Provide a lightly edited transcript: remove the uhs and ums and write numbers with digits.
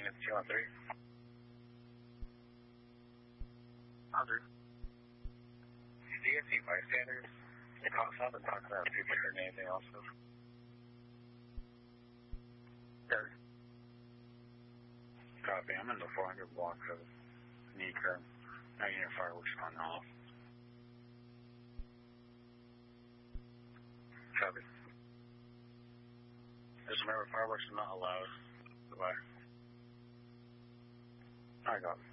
unit 213. 100. Do you see bystanders? They call us up and talk about if you've heard anything else. Sure. Copy. I'm in the 400 block of Neeker. No unit fireworks on off. Copy. Just remember, fireworks are not allowed. Goodbye. I got it.